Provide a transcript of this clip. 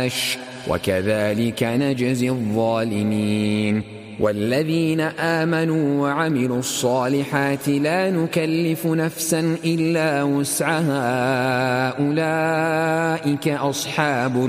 وكذلك نجزي الظالمين. والذين آمنوا وعملوا الصالحات لا نكلف نفسا إلا وسعها أولئك أصحاب